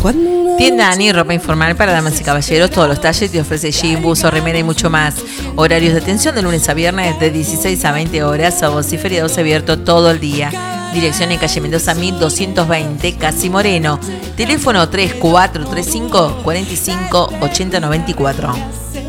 Tienda Ani, ropa informal para damas y caballeros, todos los talles, te ofrece jean, buzo, remera y mucho más. Horarios de atención de lunes a viernes de 16 a 20 horas, sábados y feriados abierto todo el día. Dirección en calle Mendoza 1220, Casi Moreno. Teléfono 3435 45 80 94.